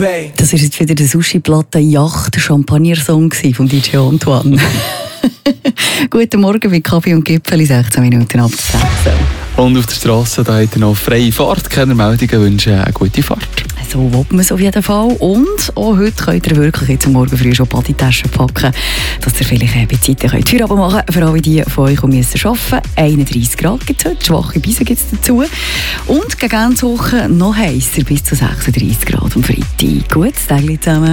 babe. Das war jetzt wieder der Sushi-Platte-Yacht-Champagner-Song von DJ Antoine. Guten Morgen bei Kaffee und Gipfeli, 16 Minuten ab 6. Und auf der Straße da hat er noch freie Fahrt. Keine Meldungen, wünschen eine gute Fahrt. So will man es auf jeden Fall. Und auch heute könnt ihr wirklich jetzt am Morgen früh schon Bodytaschen packen, dass ihr vielleicht bei Zeiten Feierabend machen könnt. Für alle die von euch, die müssen arbeiten. 31 Grad gibt es heute, schwache Beise gibt es dazu. Und gegen Ende Woche noch heißer, bis zu 36 Grad am Freitag. Gutes Tag zusammen.